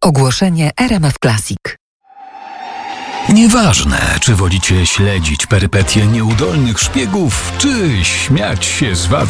Ogłoszenie RMF Classic. Nieważne, czy wolicie śledzić perypetie nieudolnych szpiegów, czy śmiać się z wad